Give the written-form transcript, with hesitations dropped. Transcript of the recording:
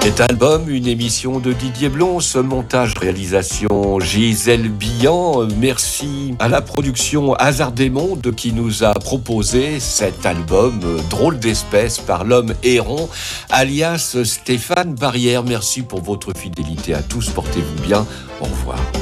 Cet album, une émission de Didier Blon, ce montage, réalisation Gisèle Billan. Merci à la production Hasard des Mondes qui nous a proposé cet album Drôle d'espèce par l'homme héron, alias Stéphane Barrière. Merci pour votre fidélité à tous, portez-vous bien, au revoir.